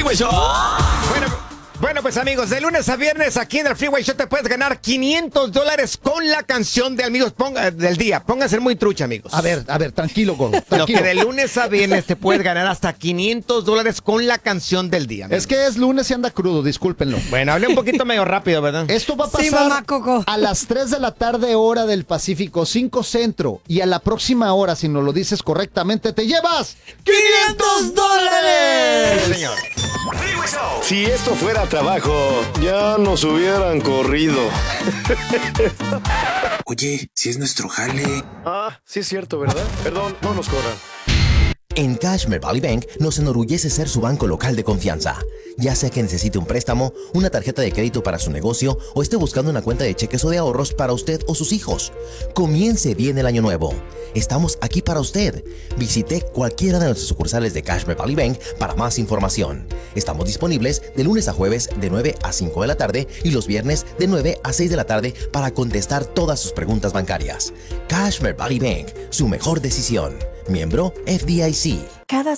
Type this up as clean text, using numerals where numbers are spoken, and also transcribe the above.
Freeway Show. Bueno, pues amigos, de lunes a viernes aquí en el Freeway Show te puedes ganar $500 con la canción de amigos del día. Pónganse muy trucha, amigos. A ver, tranquilo, Gordo. Lo que de lunes a viernes te puedes ganar hasta $500 con la canción del día, amigos. Es que es lunes y anda crudo, discúlpenlo. Bueno, hablé un poquito medio rápido, ¿verdad? Esto va a pasar Sí, mamá Coco. a las 3 de la tarde, hora del Pacífico, 5 Centro. Y a la próxima hora, si nos lo dices correctamente, te llevas $500. Sí, señor. Si esto fuera trabajo, ya nos hubieran corrido. Oye, si es nuestro jale. Ah, sí es cierto, ¿verdad? Perdón, no nos cobran. En Cashmere Valley Bank nos enorgullece ser su banco local de confianza. Ya sea que necesite un préstamo, una tarjeta de crédito para su negocio o esté buscando una cuenta de cheques o de ahorros para usted o sus hijos. Comience bien el año nuevo. Estamos aquí para usted. Visite cualquiera de nuestras sucursales de Cashmere Valley Bank para más información. Estamos disponibles de lunes a jueves de 9 a 5 de la tarde y los viernes de 9 a 6 de la tarde para contestar todas sus preguntas bancarias. Cashmere Valley Bank, su mejor decisión. Miembro FDIC. Cada